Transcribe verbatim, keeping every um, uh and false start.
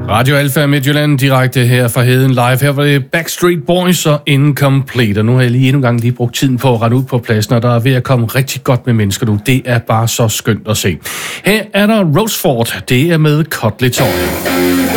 Radio Alfa Midtjylland direkte her fra Heden live. Her var det Backstreet Boys og Incomplete. Og nu har jeg lige endnu en gang lige brugt tiden på at rette ud på pladsen, og der er ved at komme rigtig godt med mennesker nu. Det er bare så skønt at se. Her er der Roseford. Det er med Kotletoy.